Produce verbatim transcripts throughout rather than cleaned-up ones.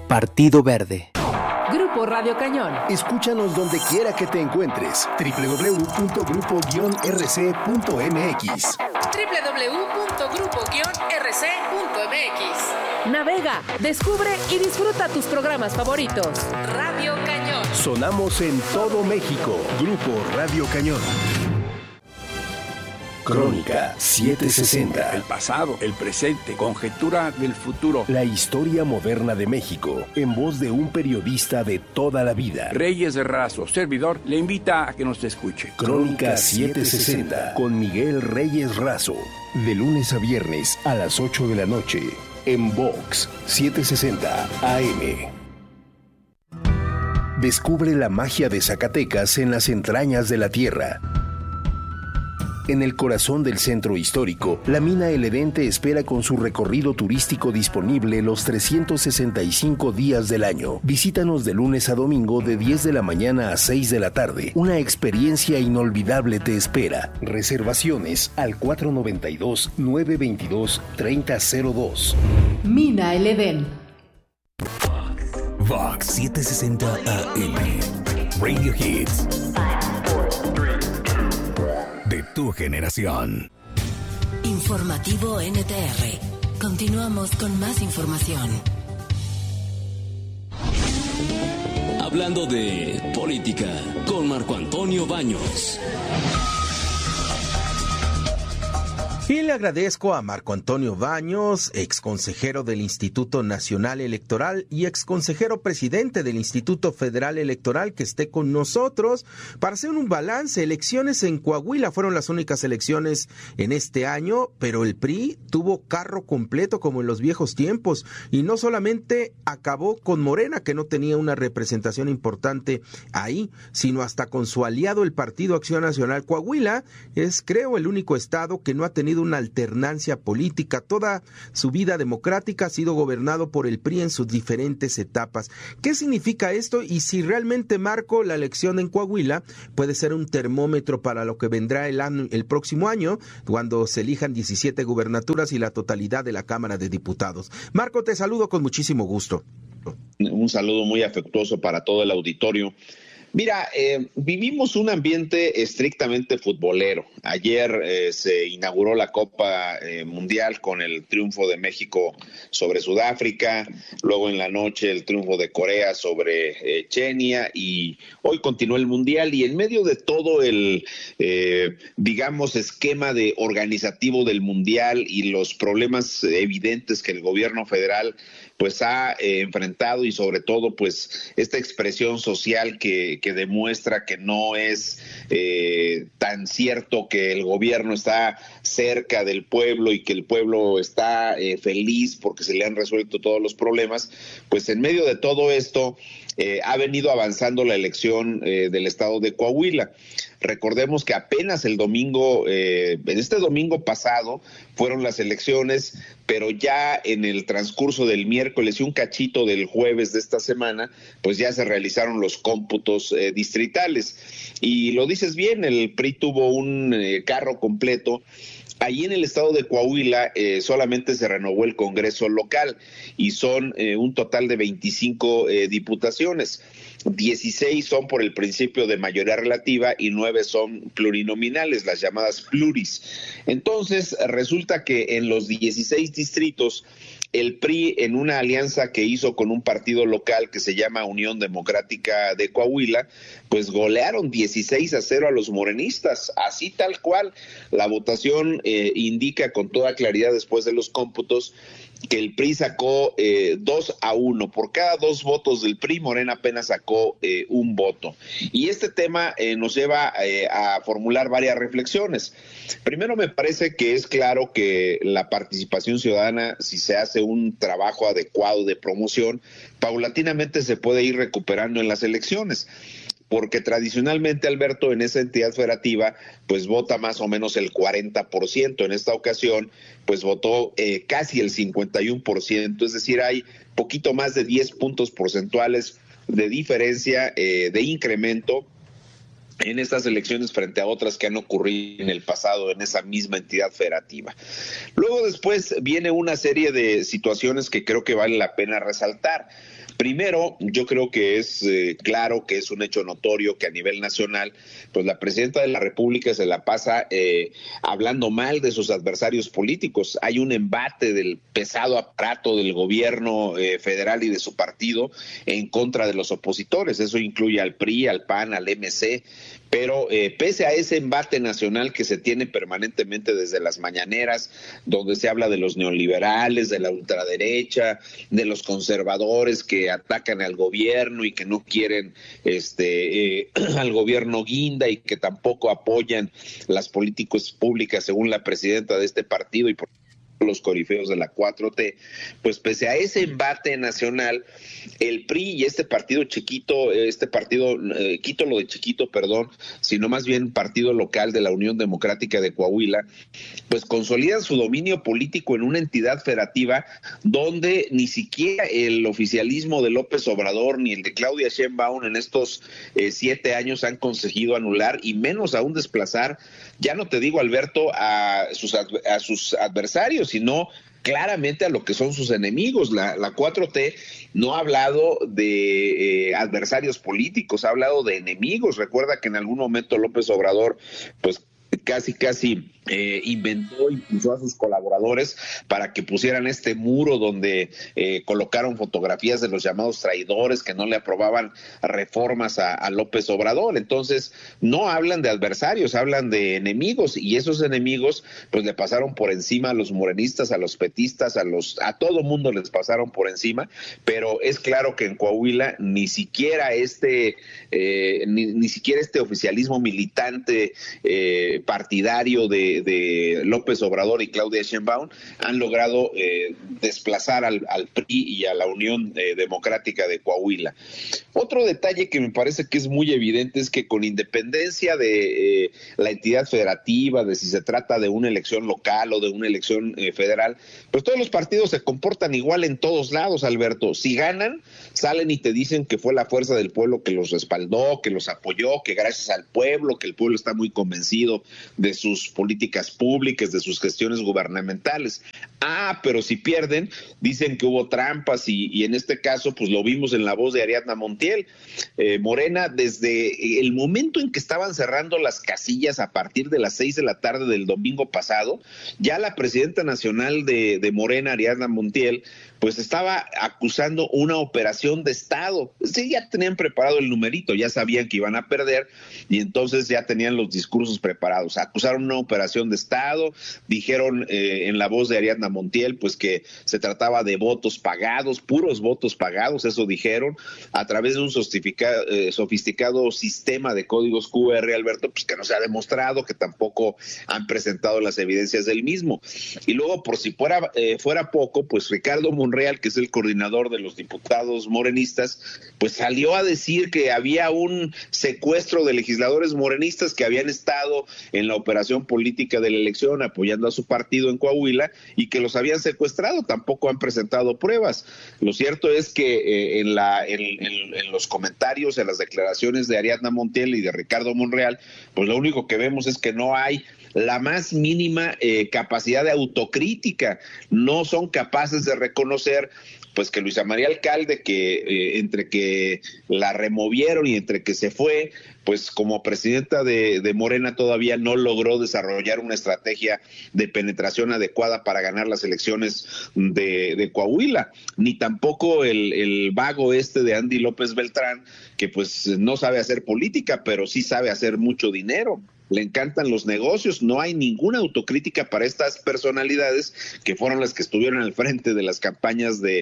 Partido Verde. Grupo Radio Cañón. Escúchanos donde quiera que te encuentres. doble u doble u doble u punto grupo guion r c punto m x. doble u doble u doble u punto grupo guion r c punto m x. Navega, descubre y disfruta tus programas favoritos. Radio Cañón. Sonamos en todo México. Grupo Radio Cañón. Crónica setecientos sesenta. El pasado, el presente, conjetura del futuro. La historia moderna de México, en voz de un periodista de toda la vida. Reyes Razo, servidor, le invita a que nos escuche. Crónica setecientos sesenta, con Miguel Reyes Razo. De lunes a viernes a las ocho de la noche, en Vox setecientos sesenta A M. Descubre la magia de Zacatecas en las entrañas de la tierra. En el corazón del centro histórico, la mina El Edén te espera con su recorrido turístico disponible los trescientos sesenta y cinco días del año. Visítanos de lunes a domingo de diez de la mañana a seis de la tarde. Una experiencia inolvidable te espera. Reservaciones al cuatro nueve dos, nueve dos dos, tres cero cero dos. Mina El Edén. Vox setecientos sesenta A M. Radio Hits. De tu generación. Informativo N T R. Continuamos con más información. Hablando de política con Marco Antonio Baños. Y le agradezco a Marco Antonio Baños, exconsejero del Instituto Nacional Electoral y exconsejero presidente del Instituto Federal Electoral, que esté con nosotros para hacer un balance. Elecciones en Coahuila fueron las únicas elecciones en este año, pero el P R I tuvo carro completo como en los viejos tiempos y no solamente acabó con Morena, que no tenía una representación importante ahí, sino hasta con su aliado el Partido Acción Nacional. Coahuila es, creo, el único estado que no ha tenido una alternancia política. Toda su vida democrática ha sido gobernado por el P R I en sus diferentes etapas. ¿Qué significa esto? Y si realmente, Marco, la elección en Coahuila puede ser un termómetro para lo que vendrá el, año, el próximo año, cuando se elijan diecisiete gubernaturas y la totalidad de la Cámara de Diputados. Marco, te saludo con muchísimo gusto. Un saludo muy afectuoso para todo el auditorio. Mira, eh, vivimos un ambiente estrictamente futbolero. Ayer eh, se inauguró la Copa eh, Mundial con el triunfo de México sobre Sudáfrica, luego en la noche el triunfo de Corea sobre eh, Chenia, y hoy continúa el Mundial, y en medio de todo el, eh, digamos, esquema de organizativo del Mundial y los problemas evidentes que el gobierno federal pues ha eh, enfrentado, y sobre todo pues esta expresión social que, que demuestra que no es eh, tan cierto que el gobierno está cerca del pueblo y que el pueblo está eh, feliz porque se le han resuelto todos los problemas. Pues en medio de todo esto eh, ha venido avanzando la elección eh, del estado de Coahuila. Recordemos que apenas el domingo, eh, en este domingo pasado, fueron las elecciones, pero ya en el transcurso del miércoles y un cachito del jueves de esta semana, pues ya se realizaron los cómputos eh, distritales. Y lo dices bien, el P R I tuvo un eh, carro completo. Allí en el estado de Coahuila eh, solamente se renovó el Congreso local y son eh, un total de veinticinco eh, diputaciones. dieciséis son por el principio de mayoría relativa y nueve son plurinominales, las llamadas pluris. Entonces, resulta que en los dieciséis distritos, el P R I, en una alianza que hizo con un partido local que se llama Unión Democrática de Coahuila, pues golearon dieciséis a cero a los morenistas, así tal cual. La votación eh, indica con toda claridad después de los cómputos que el P R I sacó eh, dos a uno. Por cada dos votos del P R I, Morena apenas sacó eh, un voto. Y este tema eh, nos lleva eh, a formular varias reflexiones. Primero, me parece que es claro que la participación ciudadana, si se hace un trabajo adecuado de promoción, paulatinamente se puede ir recuperando en las elecciones. Porque tradicionalmente, Alberto, en esa entidad federativa, pues vota más o menos el cuarenta por ciento. En esta ocasión, pues votó eh, casi el cincuenta y uno por ciento. Es decir, hay poquito más de diez puntos porcentuales de diferencia, eh, de incremento en estas elecciones frente a otras que han ocurrido en el pasado en esa misma entidad federativa. Luego, después viene una serie de situaciones que creo que vale la pena resaltar. Primero, yo creo que es eh, claro que es un hecho notorio que a nivel nacional, pues la presidenta de la República se la pasa eh, hablando mal de sus adversarios políticos. Hay un embate del pesado aparato del gobierno eh, federal y de su partido en contra de los opositores. Eso incluye al P R I, al P A N, al M C. Pero eh, pese a ese embate nacional que se tiene permanentemente desde las mañaneras, donde se habla de los neoliberales, de la ultraderecha, de los conservadores que atacan al gobierno y que no quieren este eh, al gobierno guinda y que tampoco apoyan las políticas públicas según la presidenta de este partido y por los corifeos de la cuatro T, pues pese a ese embate nacional, el P R I y este partido chiquito, este partido, eh, quito lo de chiquito, perdón, sino más bien partido local de la Unión Democrática de Coahuila, pues consolidan su dominio político en una entidad federativa donde ni siquiera el oficialismo de López Obrador ni el de Claudia Sheinbaum en estos eh, siete años han conseguido anular y menos aún desplazar, ya no te digo, Alberto, a sus, a sus adversarios, sino claramente a lo que son sus enemigos. La, la cuatro T no ha hablado de eh, adversarios políticos, ha hablado de enemigos. Recuerda que en algún momento López Obrador, pues casi, casi eh, inventó y puso a sus colaboradores para que pusieran este muro donde eh, colocaron fotografías de los llamados traidores que no le aprobaban reformas a, a López Obrador. Entonces, no hablan de adversarios, hablan de enemigos, y esos enemigos pues le pasaron por encima a los morenistas, a los petistas, a los a todo mundo les pasaron por encima, pero es claro que en Coahuila ni siquiera este eh, ni, ni siquiera este oficialismo militante eh, partidario de de López Obrador y Claudia Sheinbaum han logrado eh, desplazar al, al P R I y a la Unión eh, Democrática de Coahuila. Otro detalle que me parece que es muy evidente es que con independencia de eh, la entidad federativa, de si se trata de una elección local o de una elección eh, federal, pues todos los partidos se comportan igual en todos lados, Alberto. Si ganan, salen y te dicen que fue la fuerza del pueblo que los respaldó, que los apoyó, que gracias al pueblo, que el pueblo está muy convencido de sus políticas públicas, de sus gestiones gubernamentales. Ah, pero si pierden, dicen que hubo trampas y, y en este caso, pues lo vimos en la voz de Ariadna Montiel. Eh, Morena, desde el momento en que estaban cerrando las casillas a partir de las seis de la tarde del domingo pasado, ya la presidenta nacional de, de Morena, Ariadna Montiel, pues estaba acusando una operación de Estado. Sí, ya tenían preparado el numerito, ya sabían que iban a perder y entonces ya tenían los discursos preparados. Acusaron una operación de Estado, dijeron eh, en la voz de Ariadna Montiel, pues que se trataba de votos pagados, puros votos pagados, eso dijeron, a través de un sofisticado, eh, sofisticado sistema de códigos Q R, Alberto, pues que no se ha demostrado, que tampoco han presentado las evidencias del mismo. Y luego, por si fuera, eh, fuera poco, pues Ricardo Monreal, que es el coordinador de los diputados morenistas, pues salió a decir que había un secuestro de legisladores morenistas que habían estado en la operación política de la elección apoyando a su partido en Coahuila y que los habían secuestrado. Tampoco han presentado pruebas. Lo cierto es que eh, en, la, en, en, en los comentarios, en las declaraciones de Ariadna Montiel y de Ricardo Monreal, pues lo único que vemos es que no hay la más mínima eh, capacidad de autocrítica. No son capaces de reconocer pues que Luisa María Alcalde, que eh, entre que la removieron y entre que se fue, pues como presidenta de, de Morena todavía no logró desarrollar una estrategia de penetración adecuada para ganar las elecciones de, de Coahuila, ni tampoco el, el vago este de Andy López Beltrán, que pues no sabe hacer política, pero sí sabe hacer mucho dinero. Le encantan los negocios, no hay ninguna autocrítica para estas personalidades que fueron las que estuvieron al frente de las campañas de,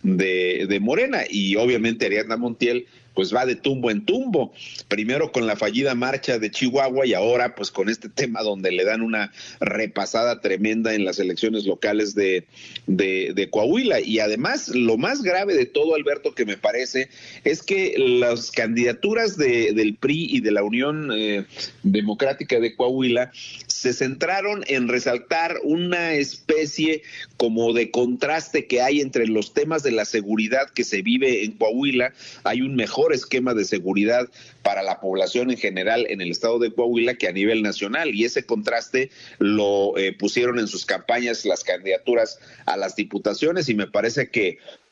de, de Morena, y obviamente Ariadna Montiel pues va de tumbo en tumbo, primero con la fallida marcha de Chihuahua y ahora pues con este tema donde le dan una repasada tremenda en las elecciones locales de, de, de Coahuila. Y además lo más grave de todo, Alberto, que me parece, es que las candidaturas de, del P R I y de la Unión eh, Democrática de Coahuila se centraron en resaltar una especie como de contraste que hay entre los temas de la seguridad que se vive en Coahuila. Hay un mejor esquema de seguridad para la población en general en el estado de Coahuila que a nivel nacional, y ese contraste lo eh, pusieron en sus campañas las candidaturas a las diputaciones, y me parece que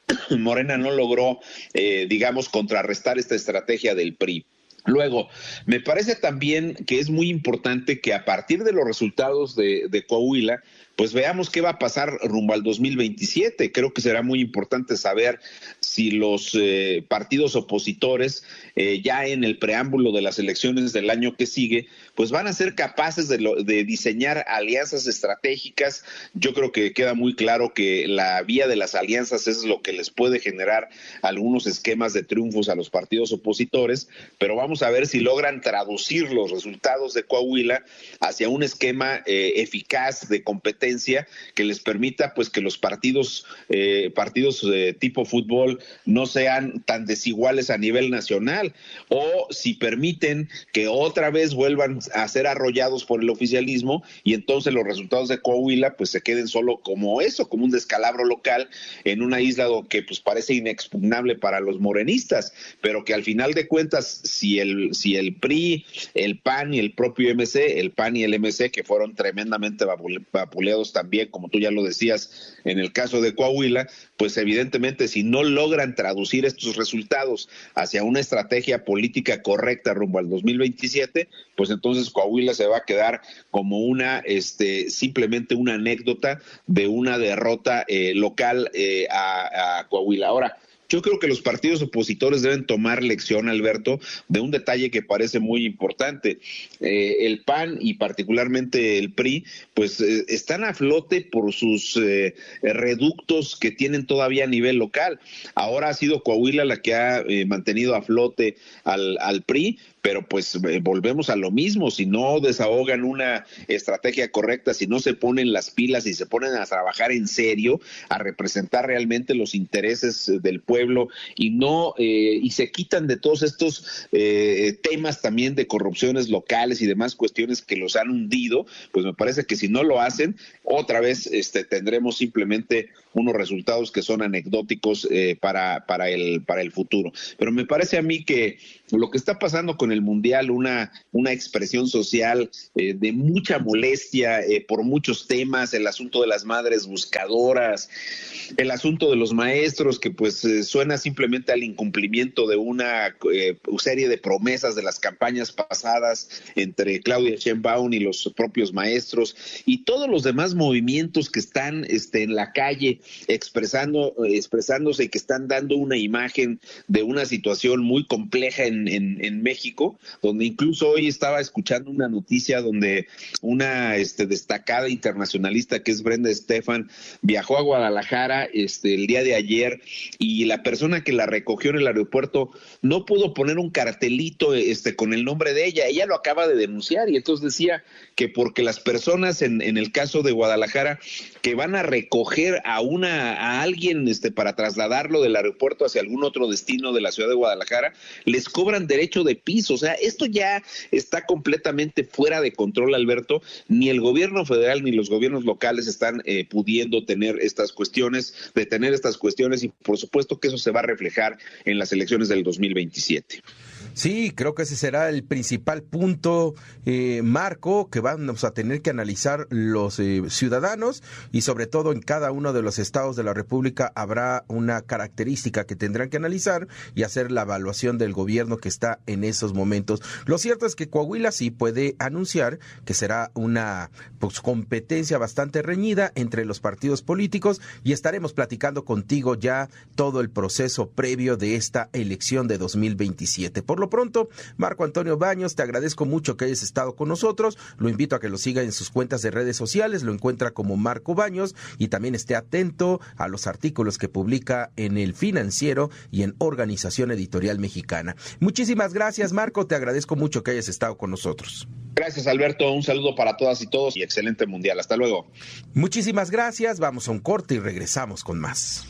Morena no logró, eh, digamos, contrarrestar esta estrategia del P R I. Luego, me parece también que es muy importante que a partir de los resultados de, de Coahuila, pues veamos qué va a pasar rumbo al dos mil veintisiete. Creo que será muy importante saber si los eh, partidos opositores, eh, ya en el preámbulo de las elecciones del año que sigue, pues van a ser capaces de, lo, de diseñar alianzas estratégicas. Yo creo que queda muy claro que la vía de las alianzas es lo que les puede generar algunos esquemas de triunfos a los partidos opositores, pero vamos a ver si logran traducir los resultados de Coahuila hacia un esquema eh, eficaz de competencia que les permita pues que los partidos eh, partidos de tipo fútbol no sean tan desiguales a nivel nacional, o si permiten que otra vez vuelvan a ser arrollados por el oficialismo y entonces los resultados de Coahuila pues se queden solo como eso, como un descalabro local en una isla que pues parece inexpugnable para los morenistas, pero que al final de cuentas si el si el P R I, el P A N y el propio M C, el P A N y el M C que fueron tremendamente vapuleados también, como tú ya lo decías, en el caso de Coahuila, pues evidentemente si no logran traducir estos resultados hacia una estrategia política correcta rumbo al dos mil veintisiete, pues entonces Coahuila se va a quedar como una, este, simplemente una anécdota de una derrota eh, local eh, a, a Coahuila. Ahora, yo creo que los partidos opositores deben tomar lección, Alberto, de un detalle que parece muy importante. Eh, el P A N y particularmente el P R I, pues eh, están a flote por sus eh, reductos que tienen todavía a nivel local. Ahora ha sido Coahuila la que ha eh, mantenido a flote al, al P R I, pero pues eh, volvemos a lo mismo. Si no desahogan una estrategia correcta, si no se ponen las pilas y se ponen a trabajar en serio, a representar realmente los intereses del pueblo y no eh, y se quitan de todos estos eh, temas también de corrupciones locales y demás cuestiones que los han hundido, pues me parece que si no lo hacen, otra vez este tendremos simplemente unos resultados que son anecdóticos eh, para para el para el futuro. Pero me parece a mí que lo que está pasando con el Mundial, una una expresión social eh, de mucha molestia eh, por muchos temas, el asunto de las madres buscadoras, el asunto de los maestros que pues eh, suena simplemente al incumplimiento de una eh, serie de promesas de las campañas pasadas entre Claudia Sheinbaum y los propios maestros y todos los demás movimientos que están este, en la calle expresando, expresándose y que están dando una imagen de una situación muy compleja en, en, en México, donde incluso hoy estaba escuchando una noticia donde una este, destacada internacionalista que es Brenda Estefan viajó a Guadalajara este, el día de ayer y la persona que la recogió en el aeropuerto no pudo poner un cartelito este, con el nombre de ella. Ella lo acaba de denunciar y entonces decía que porque las personas en, en el caso de Guadalajara que van a recoger a una a alguien este, para trasladarlo del aeropuerto hacia algún otro destino de la ciudad de Guadalajara, les cobran derecho de piso. O sea, esto ya está completamente fuera de control, Alberto. Ni el gobierno federal ni los gobiernos locales están eh, pudiendo tener estas cuestiones, detener estas cuestiones y por supuesto que eso se va a reflejar en las elecciones del dos mil veintisiete. Sí, creo que ese será el principal punto, eh, Marco, que vamos a tener que analizar los eh, ciudadanos y sobre todo en cada uno de los estados de la República habrá una característica que tendrán que analizar y hacer la evaluación del gobierno que está en esos momentos. Lo cierto es que Coahuila sí puede anunciar que será una pues, competencia bastante reñida entre los partidos políticos y estaremos platicando contigo ya todo el proceso previo de esta elección de dos mil veintisiete. Por lo pronto, Marco Antonio Baños, te agradezco mucho que hayas estado con nosotros. Lo invito a que lo siga en sus cuentas de redes sociales, lo encuentra como Marco Baños y también esté atento a los artículos que publica en El Financiero y en Organización Editorial Mexicana. Muchísimas gracias, Marco, te agradezco mucho que hayas estado con nosotros. Gracias, Alberto, un saludo para todas y todos y excelente mundial. Hasta luego. Muchísimas gracias, vamos a un corte y regresamos con más.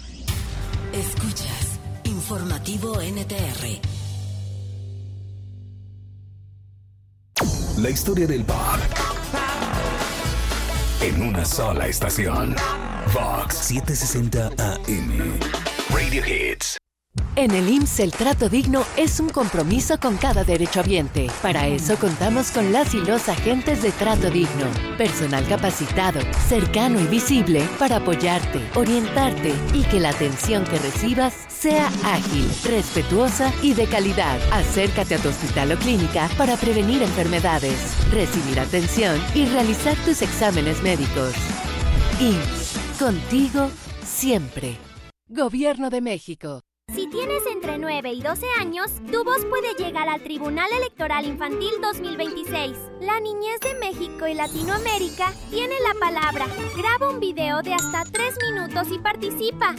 Escuchas Informativo N T R. La historia del pop en una sola estación. Vox setecientos sesenta A M. Radio Hits. En el I M S S el trato digno es un compromiso con cada derechohabiente. Para eso contamos con las y los agentes de trato digno. Personal capacitado, cercano y visible para apoyarte, orientarte y que la atención que recibas sea ágil, respetuosa y de calidad. Acércate a tu hospital o clínica para prevenir enfermedades, recibir atención y realizar tus exámenes médicos. I M S S, contigo siempre. Gobierno de México. Si tienes entre nueve y doce años, tu voz puede llegar al Tribunal Electoral Infantil dos mil veintiséis. La niñez de México y Latinoamérica tiene la palabra. Graba un video de hasta tres minutos y participa.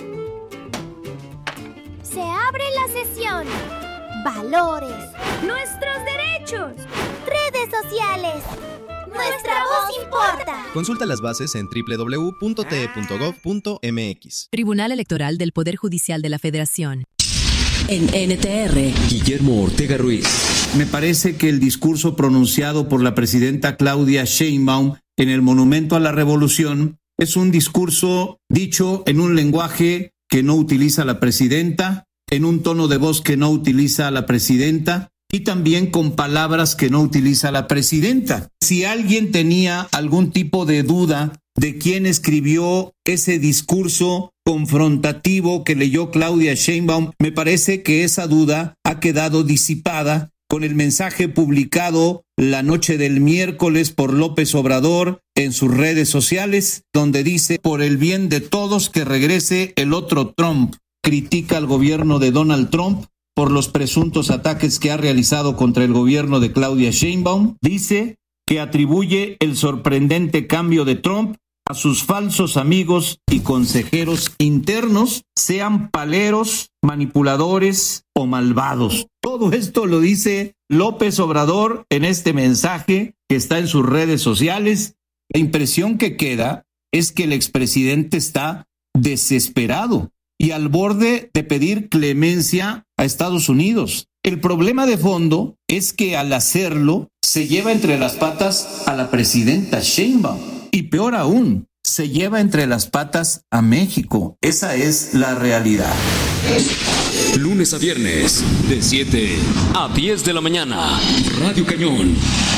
Se abre la sesión. Valores. Nuestros derechos. Redes sociales. Nuestra voz importa. Consulta las bases en doble u doble u doble u punto t e punto gov punto m x. Tribunal Electoral del Poder Judicial de la Federación. En N T R, Guillermo Ortega Ruiz. Me parece que el discurso pronunciado por la presidenta Claudia Sheinbaum en el Monumento a la Revolución es un discurso dicho en un lenguaje que no utiliza la presidenta, en un tono de voz que no utiliza la presidenta, y también con palabras que no utiliza la presidenta. Si alguien tenía algún tipo de duda de quién escribió ese discurso confrontativo que leyó Claudia Sheinbaum, me parece que esa duda ha quedado disipada con el mensaje publicado la noche del miércoles por López Obrador en sus redes sociales, donde dice: por el bien de todos que regrese el otro Trump. Critica al gobierno de Donald Trump por los presuntos ataques que ha realizado contra el gobierno de Claudia Sheinbaum. Dice que atribuye el sorprendente cambio de Trump a sus falsos amigos y consejeros internos, sean paleros, manipuladores o malvados. Todo esto lo dice López Obrador en este mensaje que está en sus redes sociales. La impresión que queda es que el expresidente está desesperado y al borde de pedir clemencia a Estados Unidos. El problema de fondo es que al hacerlo se lleva entre las patas a la presidenta Sheinbaum y peor aún, se lleva entre las patas a México. Esa es la realidad. Lunes a viernes, de siete a diez de la mañana, Radio Cañón.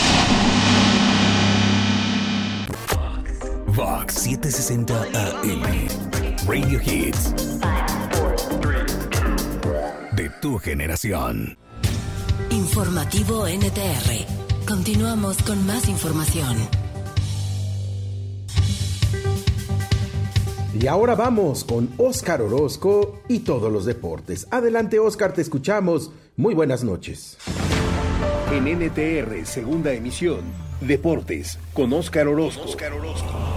Vox setecientos sesenta A M, Radio Hits de tu generación. Informativo N T R. Continuamos con más información. Y ahora vamos con Óscar Orozco y todos los deportes. Adelante, Óscar, te escuchamos. Muy buenas noches. En N T R, segunda emisión, Deportes, con Óscar Orozco. Óscar Orozco.